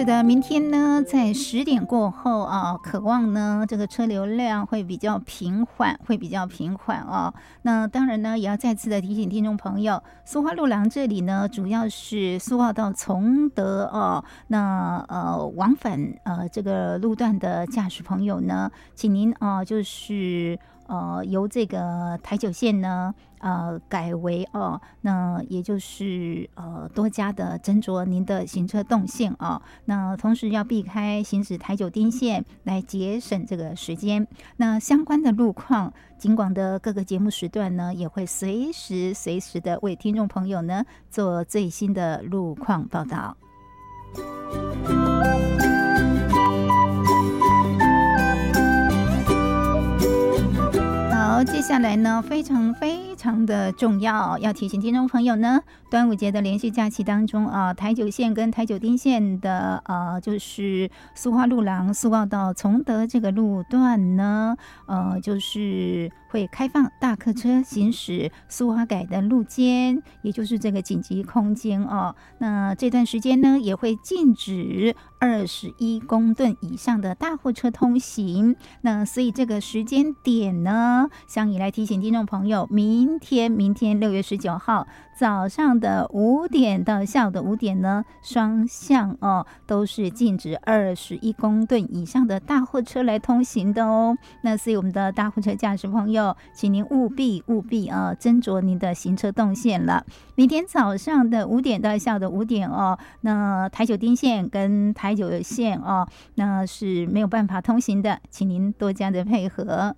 是的，明天呢，在10点过后啊，渴望呢这个车流量会比较平缓，啊。那当然呢，也要再次的提醒听众朋友，苏花路廊这里呢，主要是苏澳到崇德哦，那往返这个路段的驾驶朋友呢，请您就是由这个台九线呢。改为那也就是多加的斟酌您的行车动线那同时要避开行驶台九丁线来节省这个时间。那相关的路况，警广的各个节目时段呢，也会随时的为听众朋友呢做最新的路况报道。好，接下来呢，非常的重要，要提醒听众朋友呢，端午节的连续假期当中台九线跟台九丁线的就是苏花路廊苏澳到崇德这个路段呢，就是会开放大客车行驶苏花改的路肩，也就是这个紧急空间那这段时间呢，也会禁止21公吨以上的大货车通行。那所以这个时间点呢，相宜来提醒听众朋友，明天6月19号早上的5点到下午的5点呢，双向都是禁止21公吨以上的大货车来通行的那所以我们的大货车驾驶朋友，请您务必斟酌您的行车动线了。明天早上的5点到下午的5点那台九丁线跟台九线那是没有办法通行的，请您多加的配合。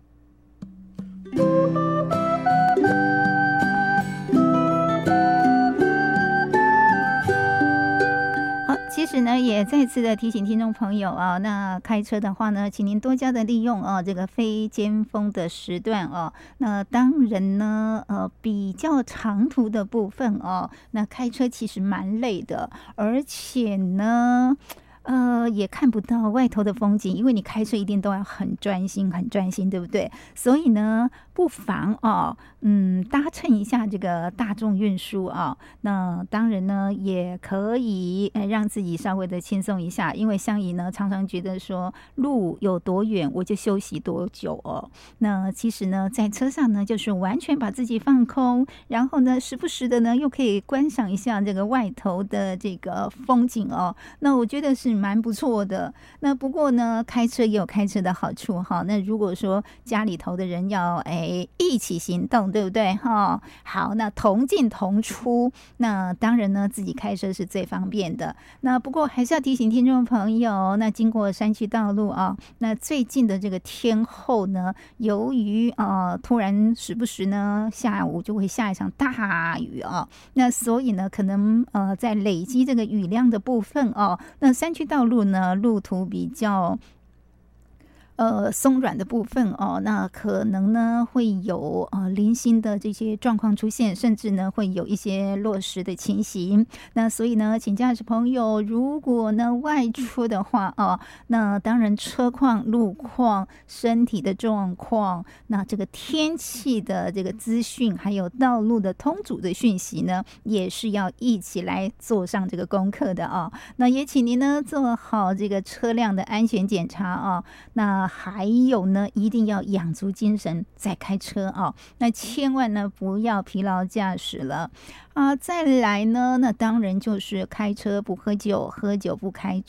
其实呢，也再次的提醒听众朋友那开车的话呢，请您多加的利用这个非尖峰的时段那当然呢，比较长途的部分那开车其实蛮累的，而且呢。也看不到外头的风景，因为你开车一定都要很专心，对不对？所以呢，不妨搭乘一下这个大众运输那当然呢，也可以让自己稍微的轻松一下，因为相宜呢常常觉得说路有多远我就休息多久那其实呢，在车上呢，就是完全把自己放空，然后呢，时不时的呢又可以观赏一下这个外头的这个风景那我觉得是蛮不错的。那不过呢，开车也有开车的好处那如果说家里头的人要一起行动，对不对好，那同进同出，那当然呢，自己开车是最方便的。那不过还是要提醒听众朋友，那经过山区道路那最近的这个天候呢，由于突然时不时呢下午就会下一场大雨那所以呢，可能在累积这个雨量的部分那山区道路呢，路途比较松软的部分那可能呢会有零星的这些状况出现，甚至呢会有一些落石的情形。那所以呢，请驾驶朋友如果呢外出的话那当然车况、路况、身体的状况，那这个天气的这个资讯，还有道路的通阻的讯息呢，也是要一起来做上这个功课的那也请您呢做好这个车辆的安全检查那还有呢，一定要养足精神再开车那千万呢不要疲劳驾驶了再来呢，那当然就是开车不喝酒，喝酒不开